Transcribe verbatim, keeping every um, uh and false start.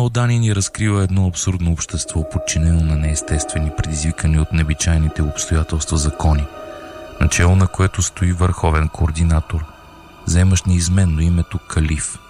Дани ни разкрива едно абсурдно общество, подчинено на неестествени, предизвикани от необичайните обстоятелства закони, начало на което стои върховен координатор, заемащ неизменно името Калиф.